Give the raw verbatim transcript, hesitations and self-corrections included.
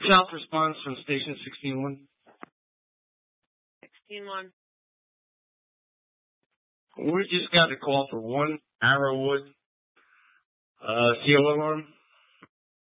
South response from station sixteen one. sixteen one. We just got a call for one Arrowwood uh, C O alarm.